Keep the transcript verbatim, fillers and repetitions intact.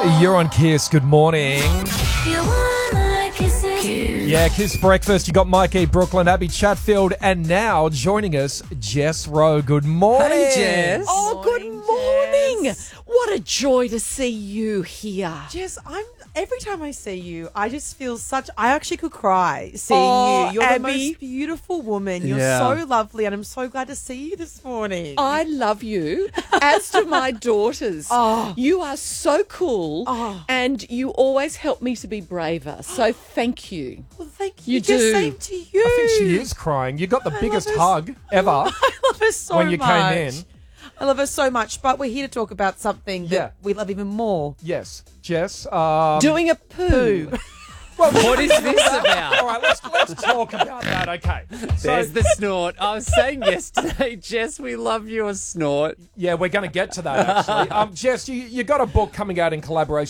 You're on Kiss. Good morning. You wanna kiss it? Yeah, Kiss Breakfast. You got Mikey Brooklyn, Abby Chatfield, and now joining us, Jess Rowe. Good morning. Hey, Jess. Oh, good morning. What a joy to see you here. Jess, I'm every time I see you, I just feel such. I actually could cry seeing Oh, you. You're Abby. the most beautiful woman. You're Yeah. so lovely, and I'm so glad to see you this morning. I love you, as do my daughters. Oh. You are so cool, Oh. and you always help me to be braver. So thank you. well, thank you. You Jess, do. Same to you. I think she is crying. You got the I biggest love her hug ever I love her so when you much. came in. I love her so much, but we're here to talk about something that Yeah. we love even more. Yes, Jess. Um, Doing a poo. well, What is this about? all right, let's let's talk about that. Okay. So, There's the snort. I was saying yesterday, Jess, we love your snort. yeah, we're going to get to that actually. Um, Jess, you you got a book coming out in collaboration